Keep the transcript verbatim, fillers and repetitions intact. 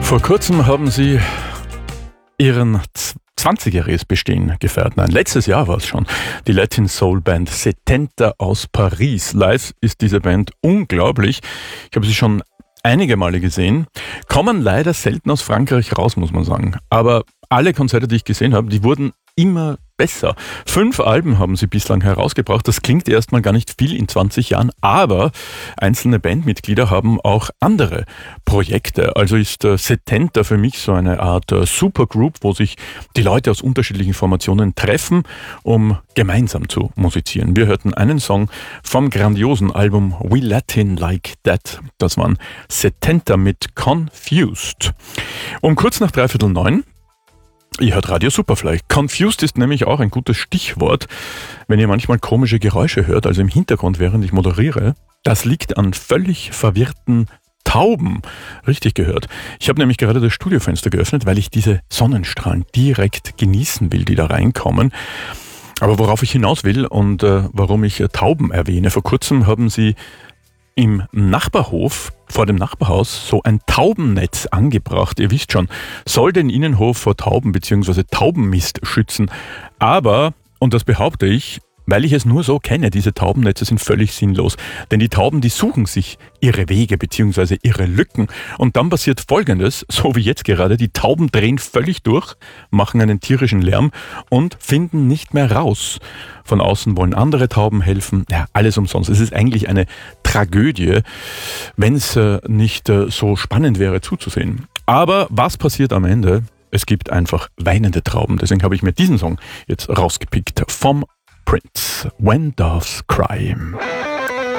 Vor kurzem haben sie ihren zwanzigjähriges Bestehen gefeiert. Nein, letztes Jahr war es schon. Die Latin Soul Band Setenta aus Paris. Live ist diese Band unglaublich. Ich habe sie schon einige Male gesehen. Kommen leider selten aus Frankreich raus, muss man sagen. Aber alle Konzerte, die ich gesehen habe, die wurden immer besser. Fünf Alben haben sie bislang herausgebracht. Das klingt erstmal gar nicht viel in zwanzig Jahren, aber einzelne Bandmitglieder haben auch andere Projekte. Also ist äh, Setenta für mich so eine Art äh, Supergroup, wo sich die Leute aus unterschiedlichen Formationen treffen, um gemeinsam zu musizieren. Wir hörten einen Song vom grandiosen Album We Latin Like That. Das waren Setenta mit Confused. Um kurz nach dreiviertel neun Ihr hört Radio Superfly. Confused ist nämlich auch ein gutes Stichwort, wenn ihr manchmal komische Geräusche hört, also im Hintergrund, während ich moderiere. Das liegt an völlig verwirrten Tauben. Richtig gehört. Ich habe nämlich gerade das Studiofenster geöffnet, weil ich diese Sonnenstrahlen direkt genießen will, die da reinkommen. Aber worauf ich hinaus will und äh, warum ich äh, Tauben erwähne, vor kurzem haben sie im Nachbarhof, vor dem Nachbarhaus, so ein Taubennetz angebracht. Ihr wisst schon, soll den Innenhof vor Tauben bzw. Taubenmist schützen. Aber, und das behaupte ich, weil ich es nur so kenne, diese Taubennetze sind völlig sinnlos. Denn die Tauben, die suchen sich ihre Wege bzw. ihre Lücken. Und dann passiert Folgendes, so wie jetzt gerade, die Tauben drehen völlig durch, machen einen tierischen Lärm und finden nicht mehr raus. Von außen wollen andere Tauben helfen. Ja, alles umsonst. Es ist eigentlich eine Tragödie, wenn es äh, nicht äh, so spannend wäre zuzusehen. Aber was passiert am Ende? Es gibt einfach weinende Trauben. Deswegen habe ich mir diesen Song jetzt rausgepickt vom Prince, When Doves Cry.